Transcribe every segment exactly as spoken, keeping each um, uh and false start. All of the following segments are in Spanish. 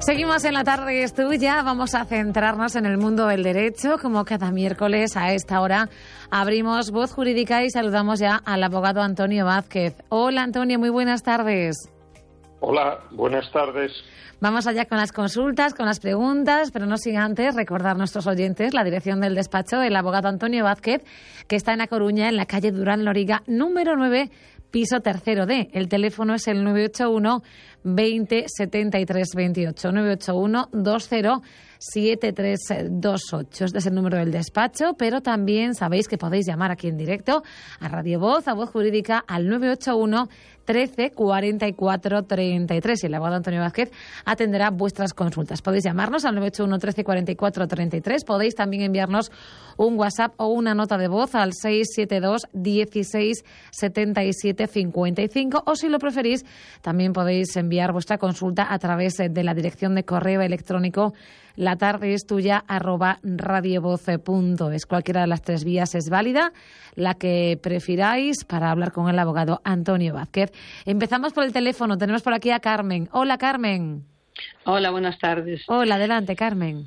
Seguimos en La Tarde es Tuya. Vamos a centrarnos en el mundo del derecho. Como cada miércoles a esta hora abrimos Voz Jurídica y saludamos ya al abogado Antonio Vázquez. Hola Antonio, muy buenas tardes. Hola, buenas tardes. Vamos allá con las consultas, con las preguntas, pero no sin antes recordar a nuestros oyentes la dirección del despacho, el abogado Antonio Vázquez, que está en A Coruña, en la calle Durán Loriga, número nueve, piso tercero D. El teléfono es el nueve ocho uno veinte setenta y tres veintiocho, nueve ocho uno veinte setenta y tres veintiocho. Este es el número del despacho, pero también sabéis que podéis llamar aquí en directo a Radio Voz, a Voz Jurídica, al nueve ocho uno trece cuarenta y cuatro treinta y tres y el abogado Antonio Vázquez atenderá vuestras consultas. Podéis llamarnos al nueve ocho uno trece cuarenta y cuatro treinta y tres, podéis también enviarnos un WhatsApp o una nota de voz al seis siete dos dieciséis setenta y siete cincuenta y cinco, o si lo preferís también podéis enviar vuestra consulta a través de la dirección de correo electrónico latardeestuya arroba radiovoce punto es. Cualquiera de las tres vías es válida, la que prefiráis para hablar con el abogado Antonio Vázquez. Empezamos por el teléfono. Tenemos por aquí a Carmen. Hola, Carmen. Hola, buenas tardes. Hola, adelante, Carmen.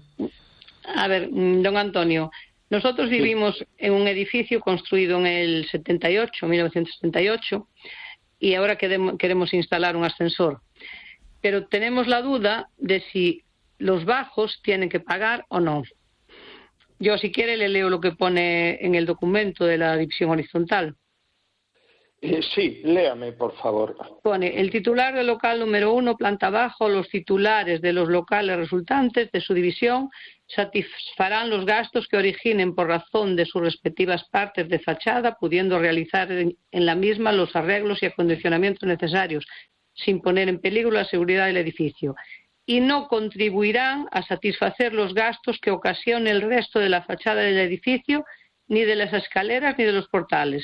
A ver, don Antonio, nosotros vivimos sí. en un edificio construido en el setenta y ocho, mil novecientos setenta y ocho, y ahora queremos, queremos instalar un ascensor. Pero tenemos la duda de si los bajos tienen que pagar o no. Yo, si quiere, le leo lo que pone en el documento de la división horizontal. Eh, sí, léame, por favor. Pone, el titular del local número uno, planta bajo, los titulares de los locales resultantes de su división satisfarán los gastos que originen por razón de sus respectivas partes de fachada, pudiendo realizar en, en la misma los arreglos y acondicionamientos necesarios, sin poner en peligro la seguridad del edificio, y no contribuirán a satisfacer los gastos que ocasione el resto de la fachada del edificio, ni de las escaleras ni de los portales.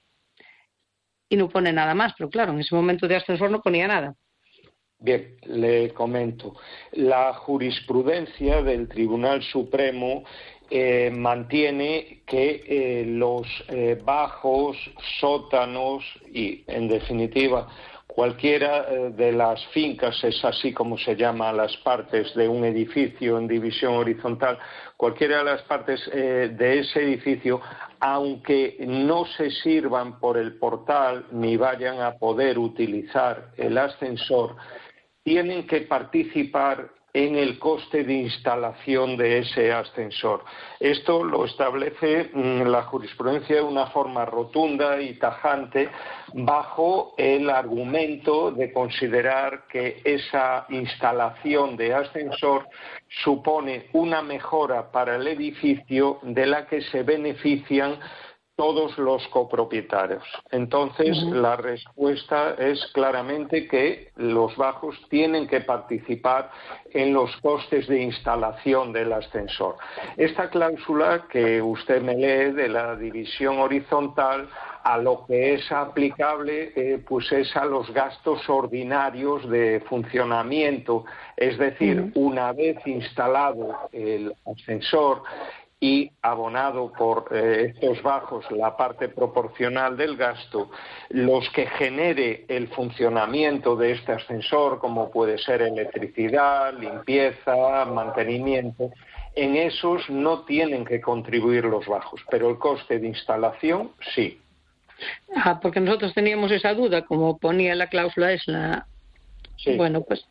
Y no pone nada más, pero claro, en ese momento de ascensor no ponía nada. Bien, le comento. La jurisprudencia del Tribunal Supremo eh, mantiene que eh, los eh, bajos, sótanos y, en definitiva, cualquiera de las fincas, es así como se llama las partes de un edificio en división horizontal, cualquiera de las partes eh, de ese edificio, aunque no se sirvan por el portal ni vayan a poder utilizar el ascensor, tienen que participar en el coste de instalación de ese ascensor. Esto lo establece mmm, la jurisprudencia de una forma rotunda y tajante bajo el argumento de considerar que esa instalación de ascensor supone una mejora para el edificio de la que se benefician todos los copropietarios. Entonces, uh-huh. la respuesta es claramente que los bajos tienen que participar en los costes de instalación del ascensor. Esta cláusula que usted me lee de la división horizontal, a lo que es aplicable, eh, pues es a los gastos ordinarios de funcionamiento, es decir, uh-huh. una vez instalado el ascensor y abonado por eh, estos bajos la parte proporcional del gasto, los que genere el funcionamiento de este ascensor, como puede ser electricidad, limpieza, mantenimiento, en esos no tienen que contribuir los bajos, pero el coste de instalación sí. Ah, porque nosotros teníamos esa duda, como ponía la cláusula, es la... Sí. Bueno, pues...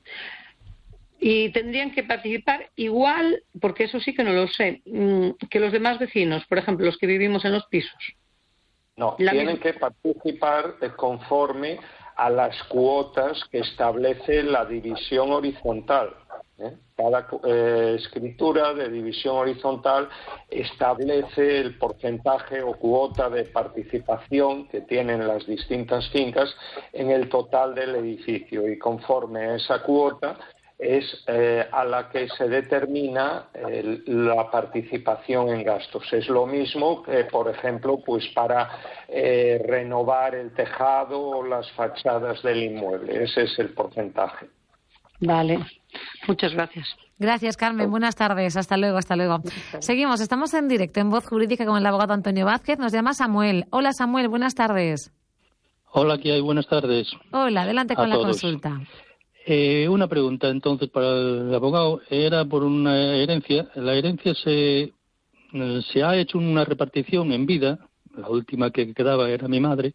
Y tendrían que participar igual, porque eso sí que no lo sé, que los demás vecinos, por ejemplo, los que vivimos en los pisos. No, La tienen misma... que participar conforme a las cuotas que establece la división horizontal. ¿eh? Cada eh, escritura de división horizontal establece el porcentaje o cuota de participación que tienen las distintas fincas en el total del edificio, y conforme a esa cuota es eh, a la que se determina eh, la participación en gastos. Es lo mismo que, por ejemplo, pues para eh, renovar el tejado o las fachadas del inmueble. Ese es el porcentaje. Vale, muchas gracias. Gracias, Carmen. Buenas tardes. Hasta luego, hasta luego. Seguimos. Estamos en directo en Voz Jurídica con el abogado Antonio Vázquez. Nos llama Samuel. Hola, Samuel. Buenas tardes. Hola, ¿qué hay? Buenas tardes. Hola, adelante con a la todos. consulta. Eh, una pregunta entonces para el abogado. Era por una herencia. La herencia se, se ha hecho una repartición en vida. La última que quedaba era mi madre.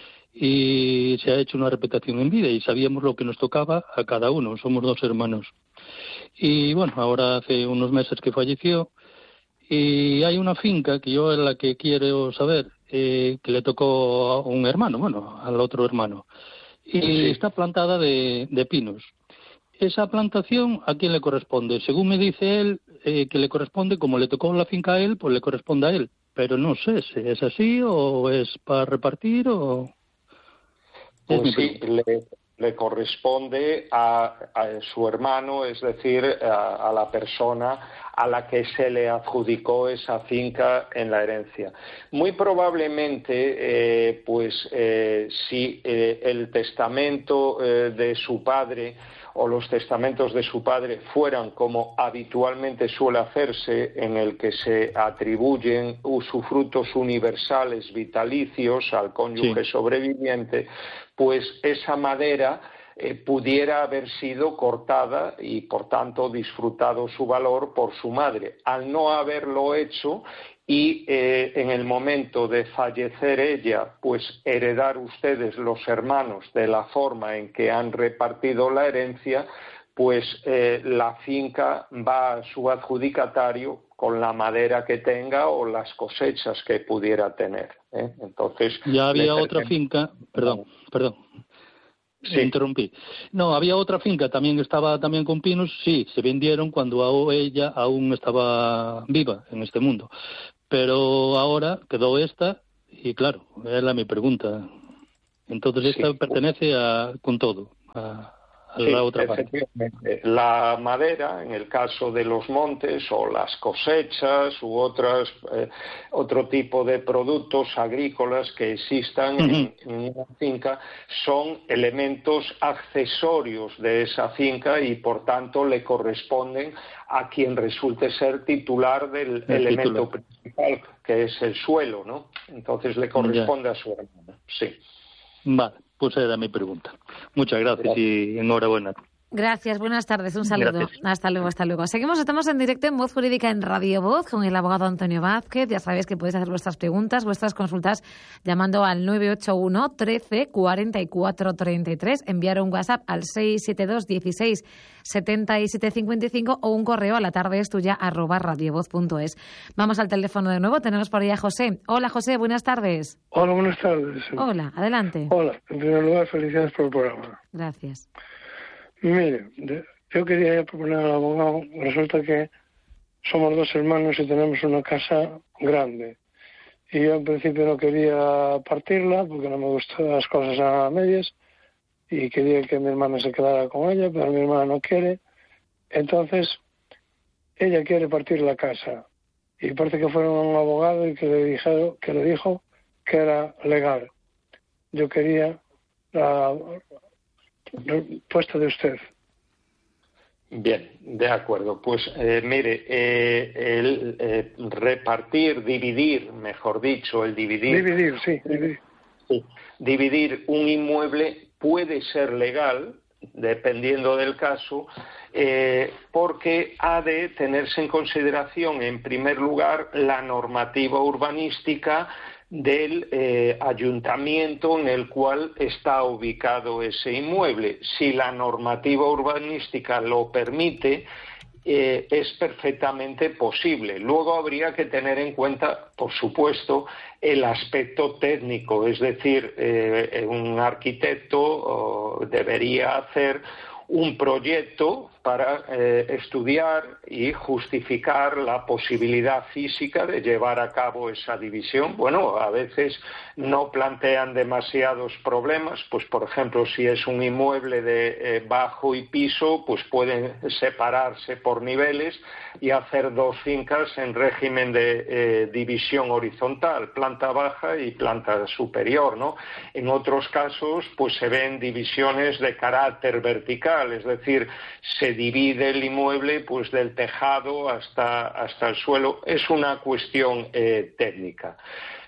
Y se ha hecho una repartición en vida y sabíamos lo que nos tocaba a cada uno. Somos dos hermanos. Y bueno, ahora hace unos meses que falleció. Y hay una finca que yo es la que quiero saber, eh, que le tocó a un hermano, bueno, al otro hermano. Y sí. Está plantada de, de pinos. Esa plantación, ¿a quién le corresponde? Según me dice él, eh, que le corresponde, como le tocó la finca a él, pues le corresponde a él. Pero no sé si es así o es para repartir o... Pues sí, le, le corresponde a, a su hermano, es decir, a, a la persona a la que se le adjudicó esa finca en la herencia. Muy probablemente, eh, pues, eh, si eh, el testamento eh, de su padre o los testamentos de su padre fueran como habitualmente suele hacerse, en el que se atribuyen usufructos universales vitalicios al cónyuge sí. sobreviviente, pues esa madera eh, pudiera haber sido cortada y por tanto disfrutado su valor por su madre. Al no haberlo hecho y eh, en el momento de fallecer ella, pues heredar ustedes los hermanos de la forma en que han repartido la herencia, pues eh, la finca va a su adjudicatario con la madera que tenga o las cosechas que pudiera tener, ¿eh? Entonces ya había otra finca, perdón, perdón. Sí. Interrumpí. No, había otra finca, también estaba también con pinos, sí, se vendieron cuando ella aún estaba viva en este mundo. Pero ahora quedó esta y claro, es la mi pregunta. Entonces esta sí. pertenece a con todo, a, a sí, la otra parte. La madera, en el caso de los montes, o las cosechas u otras eh, otro tipo de productos agrícolas que existan uh-huh. en, en una finca, son elementos accesorios de esa finca y por tanto le corresponden a quien resulte ser titular del el elemento titular. principal, que es el suelo, ¿no? Entonces le corresponde ya. a su hermano, sí. Vale, pues era mi pregunta. Muchas gracias, gracias. Y enhorabuena. Gracias, buenas tardes, un saludo. Gracias. Hasta luego, hasta luego. Seguimos, estamos en directo en Voz Jurídica en Radio Voz con el abogado Antonio Vázquez. Ya sabéis que podéis hacer vuestras preguntas, vuestras consultas llamando al nueve ocho uno, trece, cuarenta y cuatro, treinta y tres, enviar un WhatsApp al seis siete dos, dieciséis, setenta y siete cincuenta y cinco o un correo a la tarde es tuya arroba radiovoz punto es. Vamos al teléfono de nuevo, tenemos por ahí a José. Hola José, buenas tardes. Hola, buenas tardes. Hola, adelante. Hola, en primer lugar, felicidades por el programa. Gracias. Mire, yo quería proponer al abogado, resulta que somos dos hermanos y tenemos una casa grande. Y yo en principio no quería partirla porque no me gustan las cosas a medias y quería que mi hermana se quedara con ella, pero mi hermana no quiere. Entonces, ella quiere partir la casa. Y parece que fueron a un abogado y que le dijeron, que le dijo que era legal. Yo quería la respuesta de usted. Bien, de acuerdo. Pues eh, mire, eh, el eh, repartir, dividir, mejor dicho, el dividir. Dividir, sí, dividir. Sí, dividir un inmueble puede ser legal, dependiendo del caso, eh, porque ha de tenerse en consideración, en primer lugar, la normativa urbanística del eh, ayuntamiento en el cual está ubicado ese inmueble. Si la normativa urbanística lo permite, eh, es perfectamente posible. Luego habría que tener en cuenta, por supuesto, el aspecto técnico, es decir, eh, un arquitecto oh, debería hacer un proyecto para eh, estudiar y justificar la posibilidad física de llevar a cabo esa división. Bueno, a veces no plantean demasiados problemas, pues por ejemplo, si es un inmueble de eh, bajo y piso, pues pueden separarse por niveles y hacer dos fincas en régimen de eh, división horizontal, planta baja y planta superior, ¿no? En otros casos, pues se ven divisiones de carácter vertical, es decir, se divide el inmueble pues del tejado hasta, hasta el suelo. Es una cuestión eh, técnica.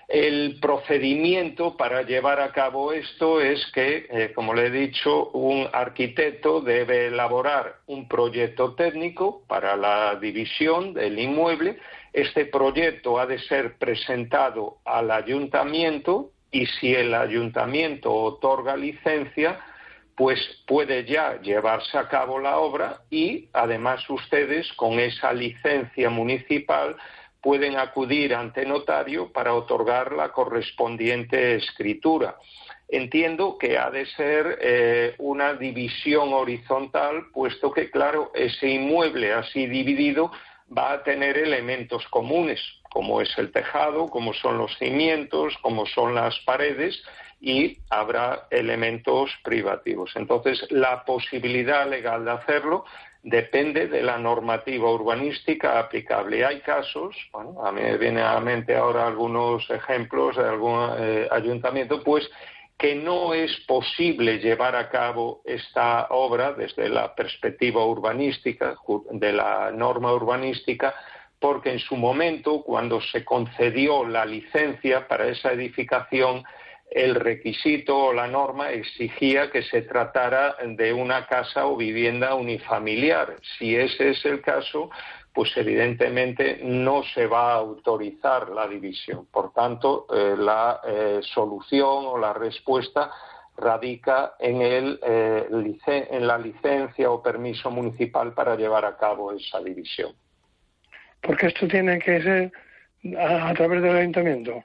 El procedimiento para llevar a cabo esto es que, eh, como le he dicho, un arquitecto debe elaborar un proyecto técnico para la división del inmueble. Este proyecto ha de ser presentado al ayuntamiento y si el ayuntamiento otorga licencia, pues puede ya llevarse a cabo la obra y además ustedes con esa licencia municipal pueden acudir ante notario para otorgar la correspondiente escritura. Entiendo que ha de ser eh, una división horizontal, puesto que, claro, ese inmueble así dividido va a tener elementos comunes, como es el tejado, como son los cimientos, como son las paredes, y habrá elementos privativos. Entonces, la posibilidad legal de hacerlo depende de la normativa urbanística aplicable. Hay casos, bueno, a mí me vienen a la mente ahora algunos ejemplos de algún eh, ayuntamiento, pues que no es posible llevar a cabo esta obra desde la perspectiva urbanística, de la norma urbanística, porque en su momento, cuando se concedió la licencia para esa edificación, el requisito o la norma exigía que se tratara de una casa o vivienda unifamiliar. Si ese es el caso, pues evidentemente no se va a autorizar la división. Por tanto, eh, la eh, solución o la respuesta radica en, el, eh, licen- en la licencia o permiso municipal para llevar a cabo esa división. Porque esto tiene que ser a, a través del ayuntamiento.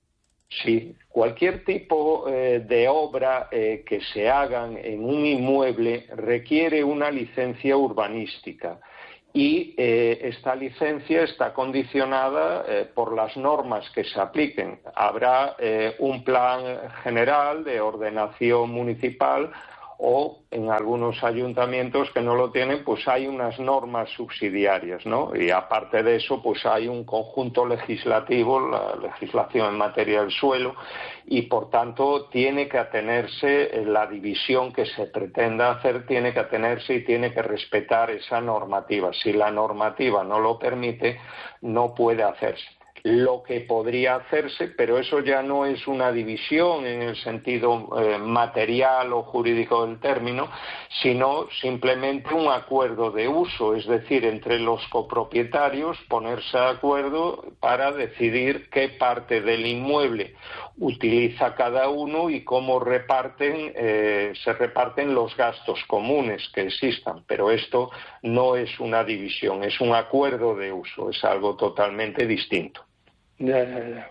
Sí, cualquier tipo eh, de obra eh, que se hagan en un inmueble requiere una licencia urbanística y eh, esta licencia está condicionada eh, por las normas que se apliquen. Habrá eh, un plan general de ordenación municipal o en algunos ayuntamientos que no lo tienen, pues hay unas normas subsidiarias, ¿no? Y aparte de eso, pues hay un conjunto legislativo, la legislación en materia del suelo, y por tanto tiene que atenerse, la división que se pretenda hacer tiene que atenerse y tiene que respetar esa normativa. Si la normativa no lo permite, no puede hacerse. Lo que podría hacerse, pero eso ya no es una división en el sentido eh, material o jurídico del término, sino simplemente un acuerdo de uso, es decir, entre los copropietarios ponerse de acuerdo para decidir qué parte del inmueble utiliza cada uno y cómo reparten, eh, se reparten los gastos comunes que existan. Pero esto no es una división, es un acuerdo de uso, es algo totalmente distinto. Ya, ya, ya.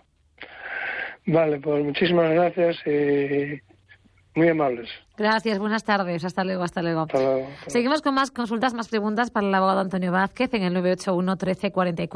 Vale, pues muchísimas gracias y muy amables. Gracias, buenas tardes. Hasta luego, hasta luego. Hasta luego, hasta luego. Seguimos con más consultas, más preguntas para el abogado Antonio Vázquez en el nueve ocho uno trece cuarenta y cuatro.